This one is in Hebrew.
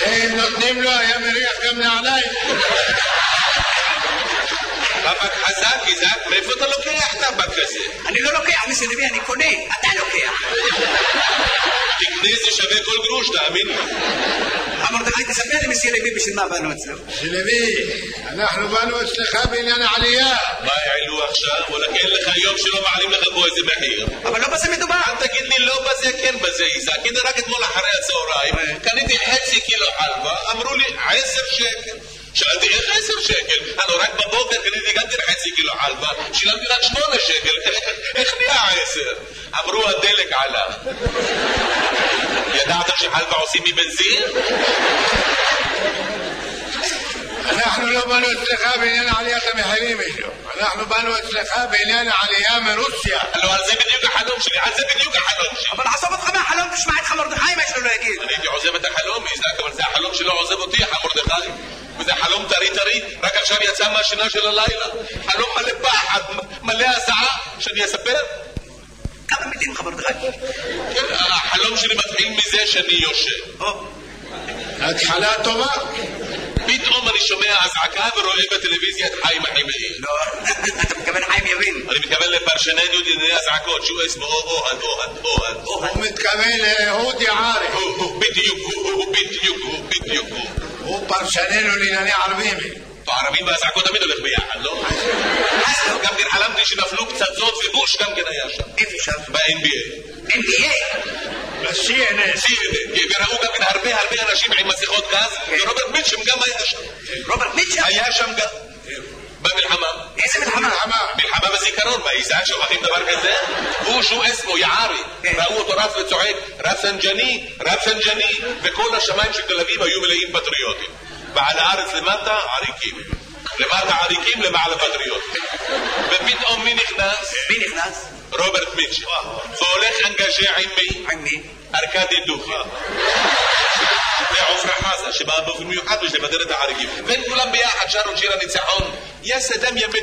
הם נותנים לו, היה מריח גם נעליים. טבק חזק, איזק, מאיפה אתה לוקח טבק כזה? אני לא לוקח, מסי לוי, אני קונה, אתה לוקח. תקנה זה שווה כל גרוש, תאמין לי. מרדכי, תספר לי מסי לוי בשביל מה באנו אצלו. מסי לוי, אנחנו באנו אצלך בעניין העלייה. מה העלו עכשיו? וואלה, כן לך יום שלא מעלים לך פה איזה מחיר. אבל לא בזה מדובר. אל תגיד לי לא בזה, כן בזה, איזק. הנה רק אתמול אחרי הצהריים, קניתי חצי קילו חלבה, אמרו לי 10 שקל. שאלתי איך 10 שקל? הלו רק בבוקר קניתי גם חצי קילו חלבה, שילמתי רק 8 שקל. איך נהיה 10? אמרו הדלק עלה. ידעת שחלבה עושים מבנזין? אנחנו לא באנו אצלך בעניין עליית המחירים, אנחנו באנו אצלך בעניין העלייה מרוסיה. לא, על זה בדיוק החלום שלי, על זה בדיוק החלום שלי. אבל עזוב אותך מהחלום, תשמע איתך מרדכי מה יש לו להגיד. אני הייתי עוזב את החלום, איזק, אבל זה החלום שלא עוזב אותי, מרדכי. וזה חלום טרי, רק עכשיו יצא מהשינה של הלילה. חלום מלא פחד, מלא הזעה, שאני אספר? כמה מילים לך מרדכי? כן, החלום שלי מתחיל מזה שאני יושב. התחלה טובה. פתאום אני שומע הזעקה ורואה בטלוויזיה את חיים החימאי. לא, אתה מתכוון חיים יבין. אני מתכוון לפרשני דיני הזעקות, שהוא אסמו אוהד. הוא מתכוון לאהוד יערי. בדיוק. הוא פרשננו לענייני ערבים. הערבים והזעקות תמיד הולך ביחד, לא? גם כן חלמתי שנפלו פצצות ובוש גם כן היה שם. איפה שם? ב-NBA. NBA? ב-CNN. וראו גם כן הרבה אנשים עם מסכות גז, ורוברט מיטשם גם היה שם. רוברט מיטשם? היה שם גם. במלחמה. איזה מלחמה? מלחמה בזיכרון, באיזן שוכחים דבר כזה? הוא שהוא אסמו יערי. ראו אותו רץ וצועק, רפסנג'ני, וכל השמיים של תל אביב היו מלאים פטריוטים. ועל הארץ למטה עריקים. למטה עריקים, למעלה פטריוטים. ופתאום מי נכנס? רוברט מיטשם. והולך אנגז'ה עם מי? עם מי? ארקדי דוכי. ועופרה חזה שבאה באופן מיוחד בשביל לבדר את העריקים. והם כולם ביחד שרו שיר הניצחון. יא סדאם יא